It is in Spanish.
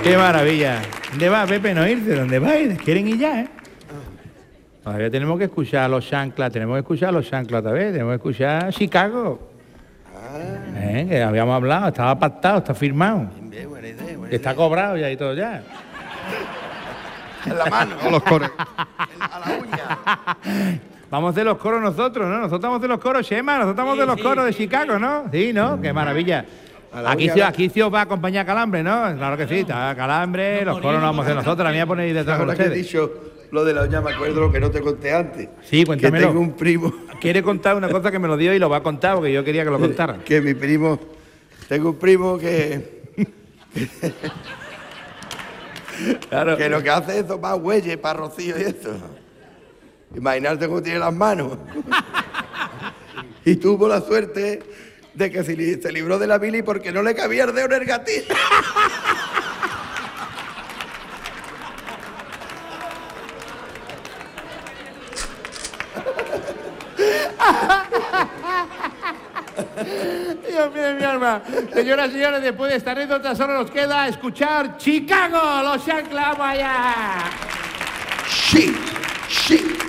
Qué maravilla. ¿Dónde va, Pepe? No irse, ¿dónde va? Quieren ir ya, ¿eh? Todavía tenemos que escuchar a los chanclas, otra vez, tenemos que escuchar Chicago. Que habíamos hablado, estaba pactado, está firmado. Buena idea. Está cobrado ya y todo ya. En la mano. Con los coros. A la uña. Vamos a hacer los coros nosotros, ¿no? Nosotros vamos a hacer los coros, Chema, nosotros estamos de los coros de Chicago, ¿no? Sí, ¿no? Qué maravilla. Aquí sí os va a acompañar Calambre, ¿no? Claro que sí, está Calambre, los coros nos vamos a hacer nosotros, la mía pone ahí detrás con Ahora que he ustedes. dicho lo de la uña, me acuerdo lo que no te conté antes. Sí, cuéntamelo. Que tengo un primo. Quiere contar una cosa que me lo dio y lo va a contar porque yo quería que lo contara. Que mi primo. Tengo un primo que. Claro. Que lo que hace es tomar huelles para Rocío y eso. Imaginarte cómo tiene las manos. Y tuvo la suerte de que se libró de la bilis porque no le cabía el dedo en el gatillo. Dios mío, mi alma. Señoras y señores, después de esta anécdota solo nos queda escuchar Chicago, los chanclas, vaya. Sí, sí.